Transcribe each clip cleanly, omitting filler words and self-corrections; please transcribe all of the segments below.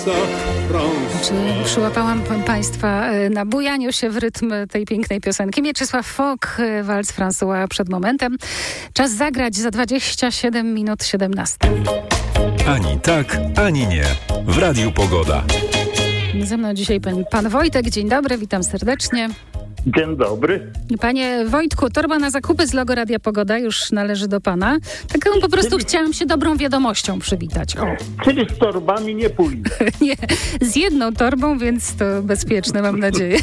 Czy przyłapałam Państwa na bujaniu się w rytm tej pięknej piosenki? Mieczysław Fok, walc François przed momentem. Czas zagrać za 27 minut 17. Ani tak, ani nie. W Radiu Pogoda. Ze mną dzisiaj pan Wojtek. Dzień dobry, witam serdecznie. Dzień dobry. Panie Wojtku, torba na zakupy z logo Radia Pogoda już należy do pana. Taką po prostu chciałam się dobrą wiadomością przywitać. O. Czyli z torbami nie pójdę. Nie, z jedną torbą, więc to bezpieczne, mam nadzieję.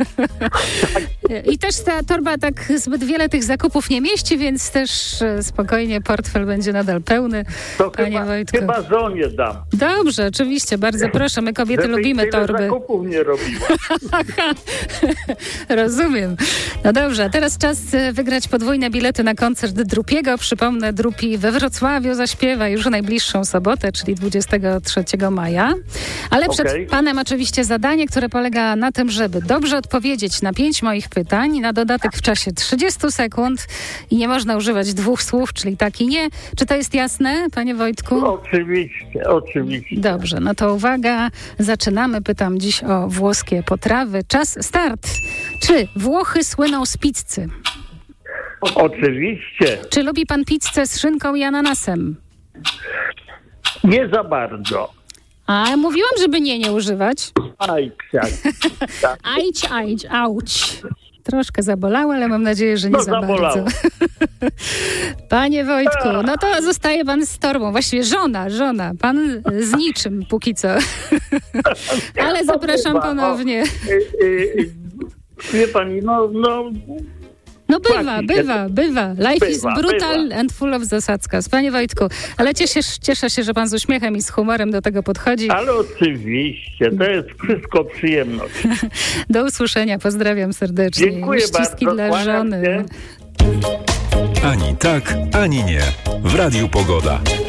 I też ta torba tak zbyt wiele tych zakupów nie mieści, więc też spokojnie portfel będzie nadal pełny. To panie Wojtku. Chyba żonie dam. Dobrze, oczywiście, bardzo proszę. My kobiety żeby lubimy tyle torby. zakupów nie robiła. Rozumiem. No dobrze, a teraz czas wygrać podwójne bilety na koncert Drupiego. Przypomnę, Drupi we Wrocławiu zaśpiewa już w najbliższą sobotę, czyli 23 maja. Ale przed panem oczywiście zadanie, które polega na tym, żeby dobrze odpowiedzieć na 5 moich pytań, na dodatek w czasie 30 sekund i nie można używać 2 słów, czyli tak i nie. Czy to jest jasne, panie Wojtku? Oczywiście. Dobrze, no to uwaga, zaczynamy. Pytam dziś o włoskie potrawy. Czas, start. Czy Włochy słyną z pizzy? Oczywiście. Czy lubi pan pizzę z szynką i ananasem? Nie za bardzo. A mówiłam, żeby nie używać. Aj, psiak. Tak. Auć. Troszkę zabolało, ale mam nadzieję, że nie za zabolało. bardzo. Panie Wojtku, no to zostaje pan z torbą. Właściwie żona. Pan z niczym póki co. Ale zapraszam ponownie. Wie pani, No bywa. Life is brutal and full of zasadzkas. Panie Wojtku, ale cieszę się, że pan z uśmiechem i z humorem do tego podchodzi. Ale oczywiście, to jest wszystko przyjemność. Do usłyszenia, pozdrawiam serdecznie. Dziękuję Ściski bardzo. dla żony. Ani tak, ani nie. W Radiu Pogoda.